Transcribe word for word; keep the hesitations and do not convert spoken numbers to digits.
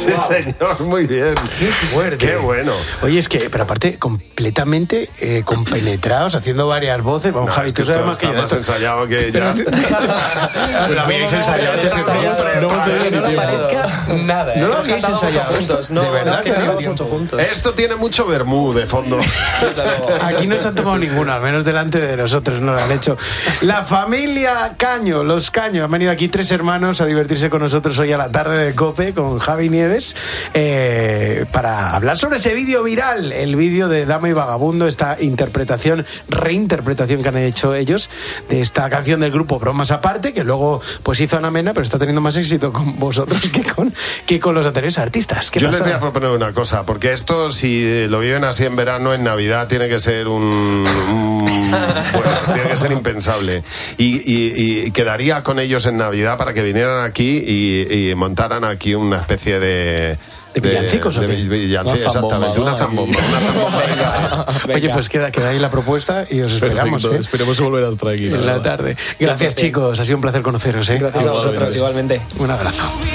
Sí, wow. Señor, muy bien. Qué fuerte. Qué bueno. Oye, es que, pero aparte, completamente eh, compenetrados, haciendo varias voces. Vamos, no, Javi, tú sabes más que yo. Está más ensayado que ya. Pues lo habéis ensayado. No me parezca nada. No lo habéis ensayado juntos. No, de verdad es que no mucho juntos. Esto tiene mucho vermú de fondo. Aquí no se han tomado ninguno, al menos delante de nosotros no lo han hecho. La familia Caño, los Caño, han venido aquí tres hermanos a divertirse con nosotros hoy a la tarde de COPE con Javi Nieves eh, para hablar sobre ese vídeo viral, el vídeo de Dama y Vagabundo, esta interpretación, reinterpretación que han hecho ellos de esta canción del grupo Bromas Aparte, que luego pues hizo Ana Mena, pero está teniendo más éxito con vosotros que con, que con los anteriores artistas. ¿Qué Yo pasa? les voy a proponer una cosa, porque esto, si lo viven así en verano, en Navidad, tiene que ser un... un bueno, tiene que ser impensable. Y, y, y quedaría con ellos en Navidad para que vinieran aquí y, y montaran aquí una especie de... ¿De villancicos o qué? Villancicos, exactamente, una zambomba. Una zambomba venga. Oye, pues queda, queda ahí la propuesta y os esperamos. Perfecto, ¿eh? esperemos volver a estar aquí. En la tarde. Gracias, chicos, ha sido un placer conoceros. ¿eh? Gracias a vosotros, igualmente. Un abrazo.